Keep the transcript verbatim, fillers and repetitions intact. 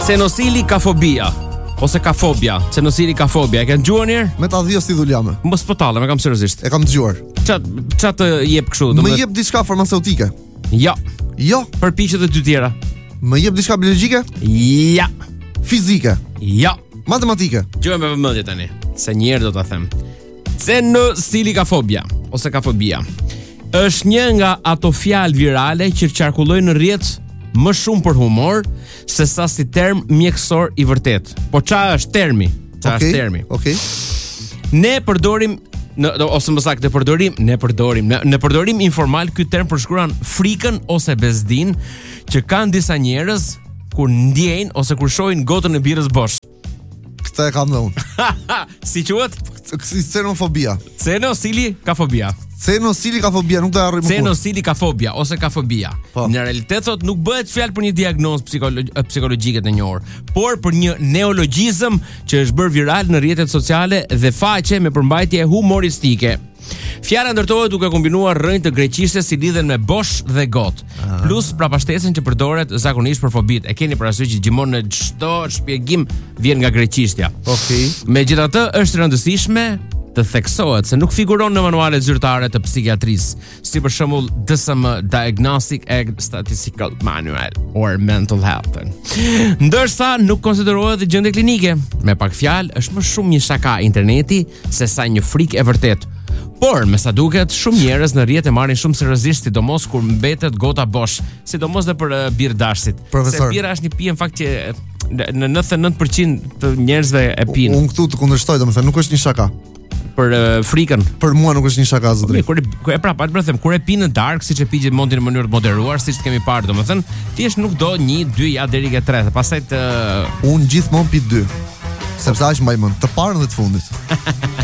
Xenosilikafobia ose kafobia. Xenosilikafobia. E kanë dëgjuar një herë? Me ta dhjo si dhuljame. Mos po tallem, e kam seriozisht. E kam dëgjuar. Çat çat të jep kështu, Më jep diçka farmaceutike. Jo. Jo. Përpiqet e dy tjera. Më jep diçka biologjike? Ja. Fizike? Ja. Matematike? Gjojmë me vëmendje tani, se një herë do ta them. Xenosilikafobia ose kafobia është një nga ato fjalë virale që qarkullojnë në rrjet më shumë për humor se sa si term mjekësor i vërtet. Po ç'a është termi? Ç'a okay. është termi? Okej. Okay. Ne përdorim në, ose më saktë përdorim, ne përdorim në, në përdorim informal ky term përshkruan frikën ose bezdin që kanë disa njerëz kur ndjejnë ose kur shohin gotën e birrës bosh. Këtë e kam dhe unë. Si quhet? Xenofobia. Xenosilikafobia. Xenosilikafobia, nuk do e harroj më. Xenosilikafobia ose kafobia. Po. Në realitet thot nuk bëhet fjalë për një diagnozë psikolo- psikologjike të njohur, por për një neologjizëm që është bërë viral në rrjetet sociale dhe faqe me përmbajtje humoristike. Fjala ndërtohet duke kombinuar rrënjë të greqishte si lidhen me bosh dhe got, ah. plus prapashtesën që përdoret zakonisht për fobit. E keni parasysh që gjithmonë në çdo shpjegim vjen nga greqishtja. Okej. Okay. Megjithatë, është rëndësishme të theksohet se nuk figuron në manualet zyrtare të psikiatrisë, si për shembull D S M, Diagnostic and Statistical Manual or Mental Health. Ndërsa nuk konsiderohet gjendje klinike. Me pak fjalë, është më shumë një shaka interneti se sa një frikë e vërtetë. Por, me sa duket, shumë njerëz në rrjet e marrin shumë seriozisht, sidomos kur mbetet gota bosh, sidomos dhe për uh, birë dashit. Profesor. Se bira është një pije në fakt që në nëntëdhjetë e nëntë përqind të njerëzve e pinë. Unë këtu të kundërshtoj, domethënë nuk është një shaka. Për uh, frikën. Për mua nuk është një shaka zotëri. Kur e prapë, atë them, kur e pinë në darkë, siç e piqet Monti në mënyrë të moderuar, siç kemi parë, domethënë, thjesht nuk do një, dy ja deri ke tre, pastaj të Unë gjithmonë pi dy. Sepse aq mbaj mend, të parën dhe të fundit.